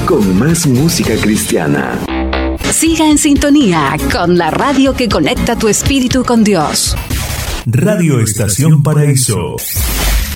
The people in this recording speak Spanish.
con más música cristiana. Siga en sintonía con la radio que conecta tu espíritu con Dios. Radio Estación Paraíso.